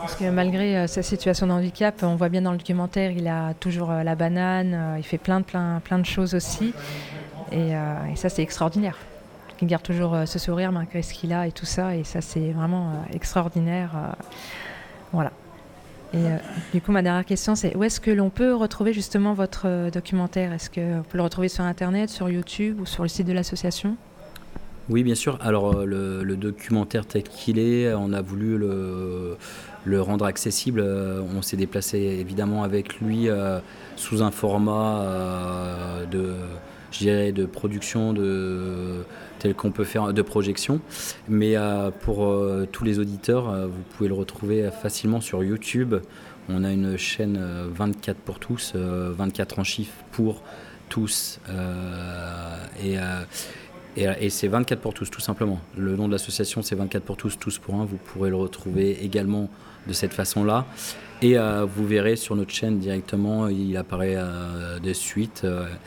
Parce que malgré sa situation de handicap, on voit bien dans le documentaire, il a toujours la banane, il fait plein de choses aussi. Et ça, c'est extraordinaire. Il garde toujours ce sourire malgré ce qu'il a et tout ça. Et ça, c'est vraiment extraordinaire. Voilà. Et du coup, ma dernière question, c'est où est-ce que l'on peut retrouver justement votre documentaire ? Est-ce qu'on peut le retrouver sur Internet, sur YouTube ou sur le site de l'association ? Oui, bien sûr. Alors, le documentaire tel qu'il est, on a voulu le rendre accessible. On s'est déplacé évidemment avec lui sous un format de production tel qu'on peut faire de projection. Mais pour tous les auditeurs, vous pouvez le retrouver facilement sur YouTube. On a une chaîne 24 pour tous, 24 en chiffres pour tous. Et c'est 24 pour tous, tout simplement. Le nom de l'association, c'est 24 pour tous, tous pour un. Vous pourrez le retrouver également de cette façon-là. Et vous verrez sur notre chaîne directement, il apparaît de suite.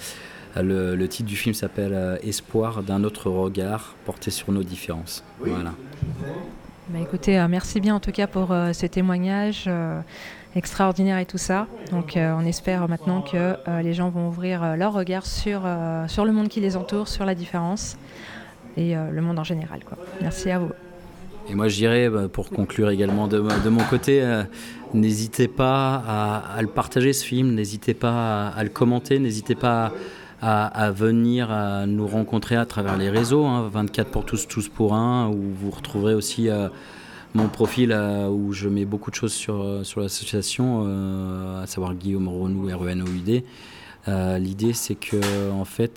Le titre du film s'appelle « Espoir d'un autre regard porté sur nos différences ». Voilà. Bah écoutez, merci bien en tout cas pour ce témoignage extraordinaire et tout ça. Donc on espère maintenant que les gens vont ouvrir leur regard sur le monde qui les entoure, sur la différence et le monde en général, quoi. Merci à vous. Et moi je dirais, pour conclure également de mon côté, n'hésitez pas à le partager ce film, n'hésitez pas à le commenter, n'hésitez pas à venir nous rencontrer à travers les réseaux, 24 pour tous, tous pour un, où vous retrouverez aussi mon profil où je mets beaucoup de choses sur l'association, à savoir Guillaume Renou, RENOUD. L'idée, c'est que en fait,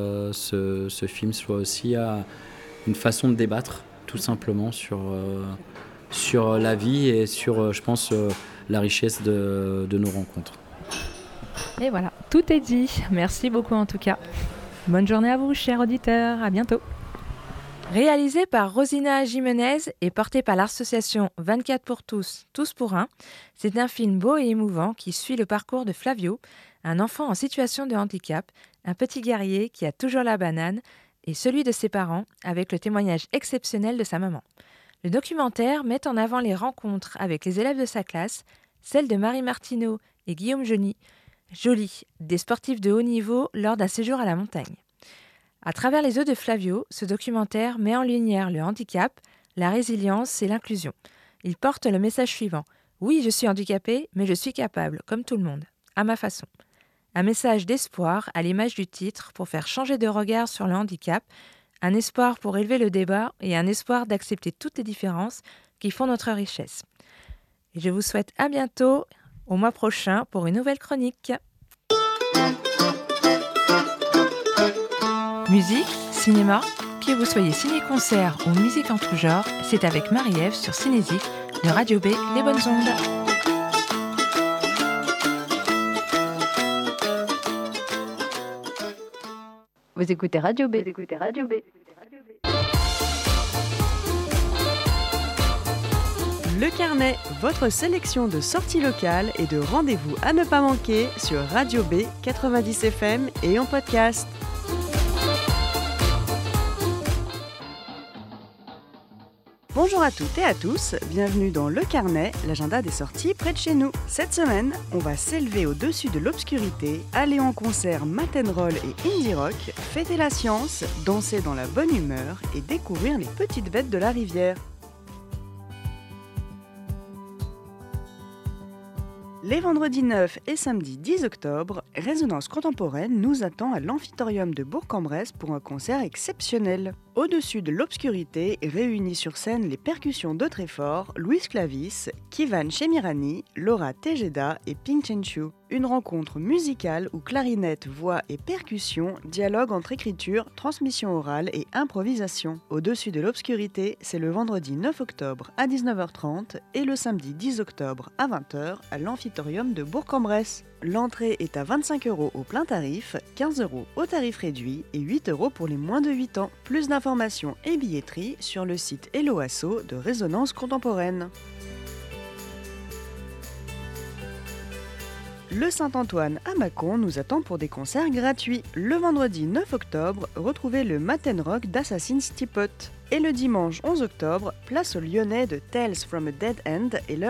ce film soit aussi une façon de débattre, tout simplement, sur la vie et sur, je pense, la richesse de nos rencontres. Et voilà, tout est dit. Merci beaucoup en tout cas. Bonne journée à vous, chers auditeurs. À bientôt. Réalisé par Rosina Jimenez et porté par l'association 24 pour tous, tous pour un, c'est un film beau et émouvant qui suit le parcours de Flavio, un enfant en situation de handicap, un petit guerrier qui a toujours la banane, et celui de ses parents, avec le témoignage exceptionnel de sa maman. Le documentaire met en avant les rencontres avec les élèves de sa classe, celles de Marie Martineau et Guillaume Joly, des sportifs de haut niveau lors d'un séjour à la montagne. À travers les yeux de Flavio, ce documentaire met en lumière le handicap, la résilience et l'inclusion. Il porte le message suivant : oui, je suis handicapé, mais je suis capable, comme tout le monde, à ma façon. Un message d'espoir, à l'image du titre, pour faire changer de regard sur le handicap, un espoir pour élever le débat et un espoir d'accepter toutes les différences qui font notre richesse. Et je vous souhaite à bientôt, au mois prochain, pour une nouvelle chronique. Musique, cinéma, que vous soyez ciné-concert ou musique en tout genre, c'est avec Marie-Ève sur Cinésique de Radio B, Les Bonnes Ondes. Vous écoutez Radio B. Le Carnet, votre sélection de sorties locales et de rendez-vous à ne pas manquer sur Radio B 90 FM et en podcast. Bonjour à toutes et à tous, bienvenue dans Le Carnet, l'agenda des sorties près de chez nous. Cette semaine, on va s'élever au-dessus de l'obscurité, aller en concert Mat'n'Roll et Indie Rock, fêter la science, danser dans la bonne humeur et découvrir les petites bêtes de la rivière. Les vendredis 9 et samedi 10 octobre, Résonance Contemporaine nous attend à l'Amphitorium de Bourg-en-Bresse pour un concert exceptionnel. Au-dessus de l'obscurité, réunis sur scène les percussions de Tréfort, Louis Clavis, Kivan Chemirani, Laura Tejeda et Ping Chenchu. Une rencontre musicale où clarinette, voix et percussion dialoguent entre écriture, transmission orale et improvisation. Au-dessus de l'obscurité, c'est le vendredi 9 octobre à 19h30 et le samedi 10 octobre à 20h à l'Amphitorium de Bourg-en-Bresse. L'entrée est à 25 € au plein tarif, 15 € au tarif réduit et 8 € pour les moins de 8 ans. Plus d'informations et billetterie sur le site Hello Asso de Résonance Contemporaine. Le Saint-Antoine à Mâcon nous attend pour des concerts gratuits. Le vendredi 9 octobre, retrouvez le Matin Rock d'Assassin's Teapot. Et le dimanche 11 octobre, place aux Lyonnais de Tales from a Dead End et leur